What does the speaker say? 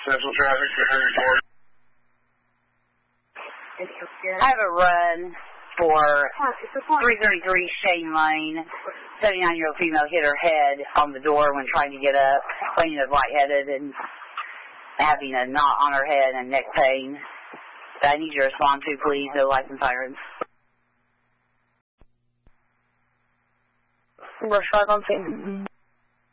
Central Traffic, Henry Ford. I have a run for 333 Shane Lane. 79-year-old female hit her head on the door when trying to get up, claiming of lightheaded and having a knot on her head and neck pain. I need you to respond to, please. No lights and sirens. Rush 5 on scene.